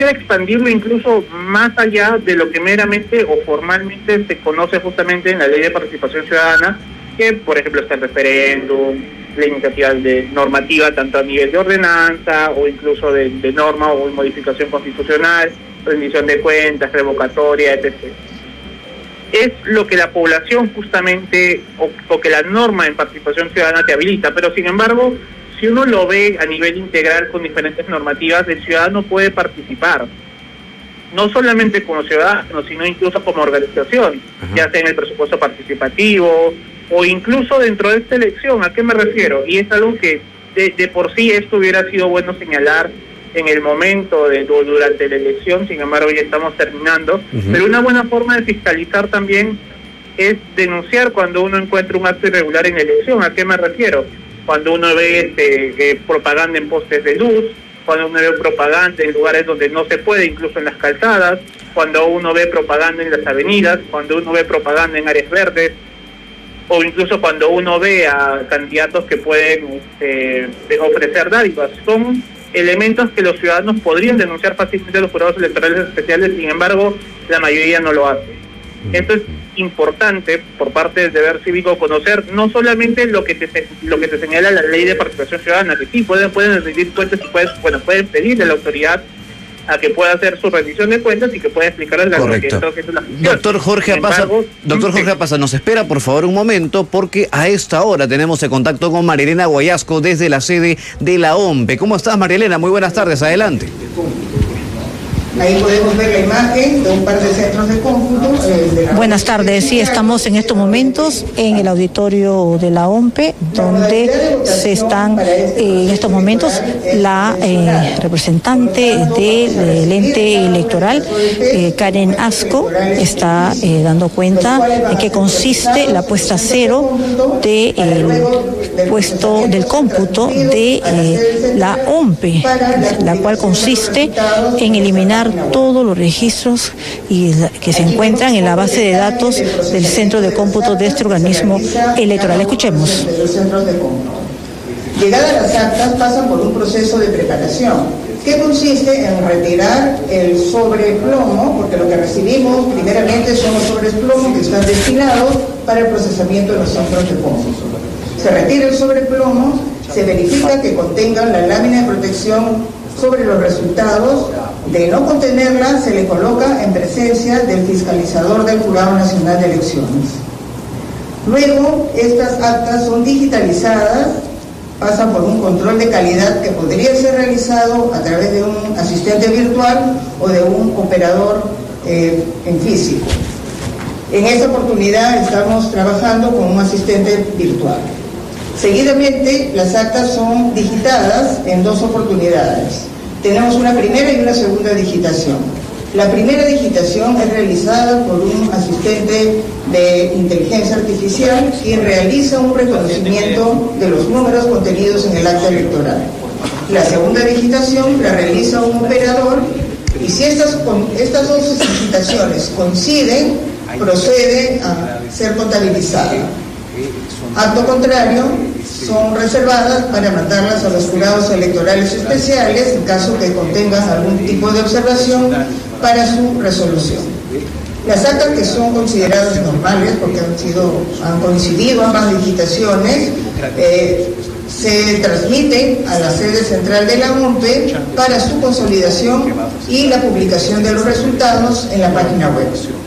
expandirlo incluso más allá de lo que meramente o formalmente se conoce justamente en la Ley de Participación Ciudadana, que por ejemplo está el referéndum, la iniciativa de normativa tanto a nivel de ordenanza o incluso de norma o modificación constitucional, rendición de cuentas, revocatoria, etc. Es lo que la población justamente o que la norma en participación ciudadana te habilita, pero sin embargo, si uno lo ve a nivel integral con diferentes normativas, el ciudadano puede participar, no solamente como ciudadano, sino incluso como organización, ya sea en el presupuesto participativo o incluso dentro de esta elección. ¿A qué me refiero? Y es algo que de por sí esto hubiera sido bueno señalar en el momento o durante la elección, sin embargo ya estamos terminando, pero una buena forma de fiscalizar también es denunciar cuando uno encuentra un acto irregular en la elección. ¿A qué me refiero? Cuando uno ve propaganda en postes de luz, cuando uno ve propaganda en lugares donde no se puede, incluso en las calzadas, cuando uno ve propaganda en las avenidas, cuando uno ve propaganda en áreas verdes, o incluso cuando uno ve a candidatos que pueden ofrecer dádivas. Son elementos que los ciudadanos podrían denunciar fácilmente a los jurados electorales especiales, sin embargo, la mayoría no lo hace. Esto es importante por parte del deber cívico, conocer no solamente lo que te señala la Ley de Participación Ciudadana, que sí pueden rendir cuentas y pueden pedirle a la autoridad a que pueda hacer su rendición de cuentas y que pueda explicarles la correcto. Que es la gestión. Doctor Jorge Apaza, nos espera por favor un momento, porque a esta hora tenemos el contacto con Marielena Guayasco desde la sede de la OMPE. ¿Cómo estás, Marielena? Muy buenas tardes, adelante. Ahí podemos ver la imagen de un par de centros de cómputo. Buenas tardes, sí, estamos en estos momentos en el auditorio de la OMPE, donde se están en estos momentos la representante del ente electoral, Karen Asco, está dando cuenta de qué consiste la puesta a cero del puesto del cómputo de la OMPE, la cual consiste en eliminar todos los registros que se encuentran en la base de datos del centro de cómputo de este organismo electoral. Escuchemos. Llegadas las actas pasan por un proceso de preparación que consiste en retirar el sobreplomo, porque lo que recibimos primeramente son los sobres plomo que están destinados para el procesamiento de los centros de cómputo. Se retira el sobreplomo, se verifica que contengan la lámina de protección sobre los resultados. De no contenerla, se le coloca en presencia del fiscalizador del Jurado Nacional de Elecciones. Luego, estas actas son digitalizadas, pasan por un control de calidad que podría ser realizado a través de un asistente virtual o de un operador en físico. En esta oportunidad estamos trabajando con un asistente virtual. Seguidamente, las actas son digitadas en dos oportunidades. Tenemos una primera y una segunda digitación. La primera digitación es realizada por un asistente de inteligencia artificial, quien realiza un reconocimiento de los números contenidos en el acta electoral. La segunda digitación la realiza un operador, y si estas dos digitaciones coinciden, procede a ser contabilizada. Acto contrario, son reservadas para mandarlas a los jurados electorales especiales en caso que contengan algún tipo de observación para su resolución. Las actas que son consideradas normales, porque han coincidido ambas digitaciones, se transmiten a la sede central de la OMPE para su consolidación y la publicación de los resultados en la página web.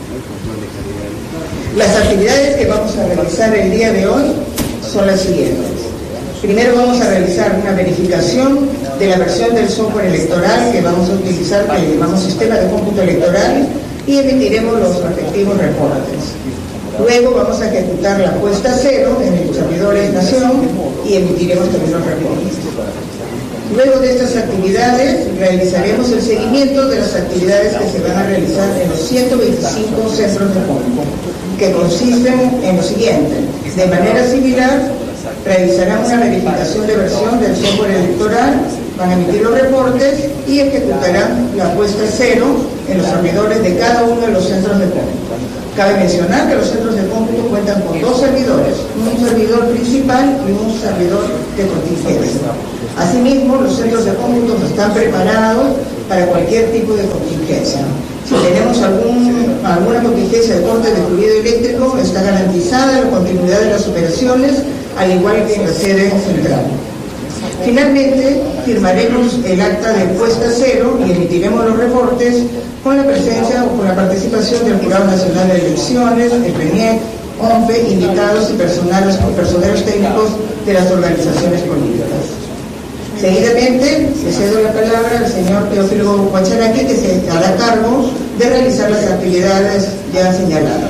Las actividades que vamos a realizar el día de hoy son las siguientes. Primero vamos a realizar una verificación de la versión del software electoral que vamos a utilizar, que le llamamos sistema de cómputo electoral, y emitiremos los respectivos reportes. Luego vamos a ejecutar la puesta a cero en los servidores Nación y emitiremos también los reportes. Luego de estas actividades realizaremos el seguimiento de las actividades que se van a realizar en los 125 centros de cómputo, que consisten en lo siguiente. De manera similar, realizarán una verificación de versión del software electoral, van a emitir los reportes y ejecutarán la puesta a cero en los servidores de cada uno de los centros de cómputo. Cabe mencionar que los centros de cómputo cuentan con 2 servidores, un servidor principal y un servidor de contingencia. Asimismo, los centros de cómputo están preparados para cualquier tipo de contingencia. Si tenemos alguna contingencia de corte de fluido eléctrico, está garantizada la continuidad de las operaciones, al igual que en la sede central. Finalmente, firmaremos el acta de puesta a cero y emitiremos los reportes con la presencia o con la participación del Jurado Nacional de Elecciones, el PNIEC, OMPE, invitados y personeros técnicos de las organizaciones políticas. Seguidamente, le cedo la palabra al señor Teófilo Guacharaqui, que se hará cargo de realizar las actividades ya señaladas.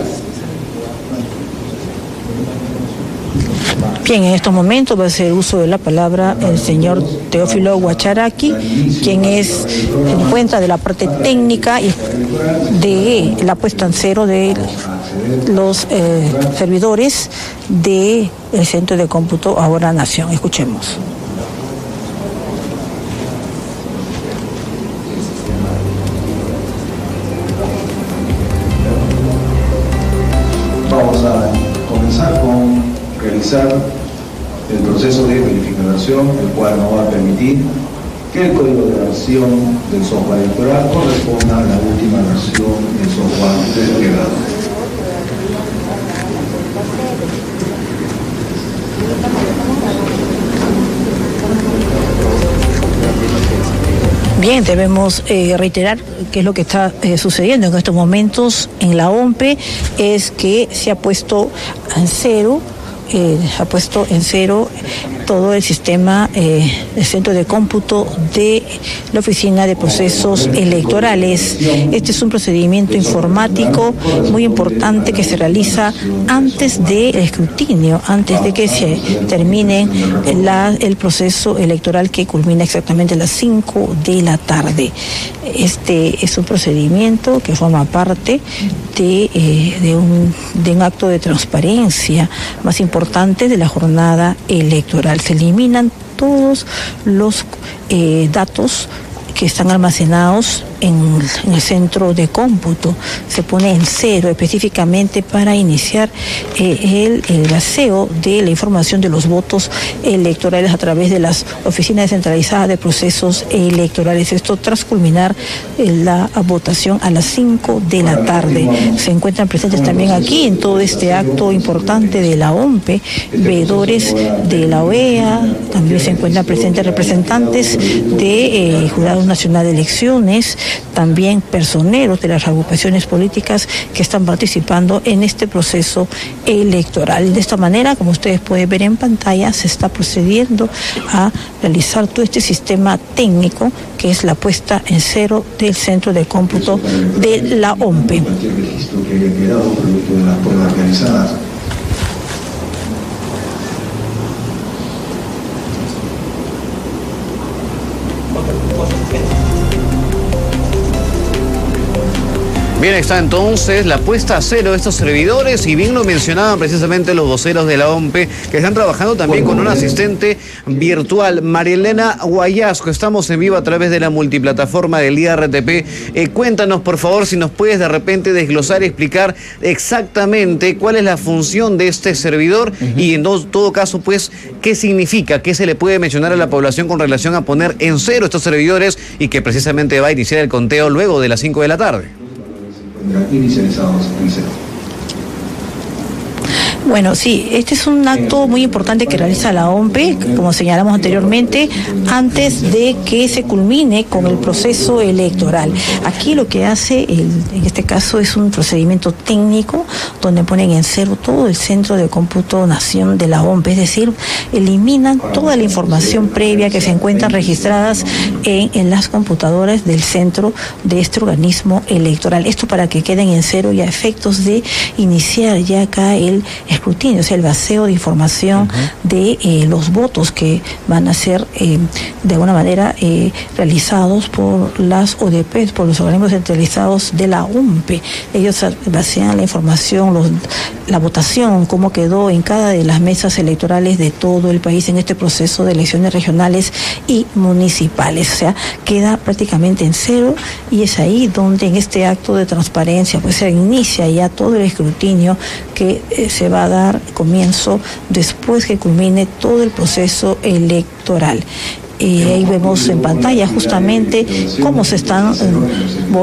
Bien, en estos momentos va a hacer uso de la palabra el señor Teófilo Guacharaqui, quien se encuentra de la parte técnica y de la puesta en cero de los servidores del Centro de Cómputo Ahora Nación. Escuchemos. Vamos a comenzar con realizar el proceso de verificación, el cual nos va a permitir que el código de versión del software electoral corresponda a la última versión del software desplegado. Bien, debemos reiterar qué es lo que está sucediendo en estos momentos en la OMPE, es que se ha puesto en cero todo el sistema del centro de cómputo de la Oficina de Procesos Electorales. Este es un procedimiento informático muy importante que se realiza antes del escrutinio, antes de que se termine el proceso electoral, que culmina exactamente a las 5 de la tarde. Este es un procedimiento que forma parte de un acto de transparencia más importante de la jornada electoral. Se eliminan todos los datos que están almacenados en el centro de cómputo. Se pone en cero específicamente para iniciar el gaseo de la información de los votos electorales a través de las oficinas descentralizadas de procesos electorales. Esto tras culminar la votación a las 5 de la tarde. Se encuentran presentes también aquí en todo este acto importante de la OMPE, veedores de la OEA, también se encuentran presentes representantes de Jurado Nacional de Elecciones, también personeros de las agrupaciones políticas que están participando en este proceso electoral. De esta manera, como ustedes pueden ver en pantalla, se está procediendo a realizar todo este sistema técnico que es la puesta en cero del centro de cómputo de la OMPE. Cualquier registro que haya quedado producto de las pruebas realizadas. Bien, está entonces la puesta a cero de estos servidores, y bien lo mencionaban precisamente los voceros de la OMPE, que están trabajando también con un asistente virtual. Marielena Guayasco, estamos en vivo a través de la multiplataforma del IRTP. Cuéntanos, por favor, si nos puedes de repente desglosar y explicar exactamente cuál es la función de este servidor y en todo caso, pues, qué significa, qué se le puede mencionar a la población con relación a poner en cero estos servidores y que precisamente va a iniciar el conteo luego de las 5 de la tarde. Inicializados en cero. Bueno, sí, este es un acto muy importante que realiza la OMPE, como señalamos anteriormente, antes de que se culmine con el proceso electoral. Aquí lo que hace, en este caso, es un procedimiento técnico donde ponen en cero todo el centro de cómputo nación de la OMPE, es decir, eliminan toda la información previa que se encuentran registradas en las computadoras del centro de este organismo electoral. Esto para que queden en cero y a efectos de iniciar ya acá el escrutinio, o sea, el vacío de información de los votos que van a ser de alguna manera realizados por las ODPs, por los organismos centralizados de la OMPE. Ellos vacían la información, la votación, cómo quedó en cada de las mesas electorales de todo el país en este proceso de elecciones regionales y municipales. O sea, queda prácticamente en cero, y es ahí donde en este acto de transparencia pues se inicia ya todo el escrutinio que se va a dar comienzo después que culmine todo el proceso electoral. Ahí vemos en pantalla justamente cómo se están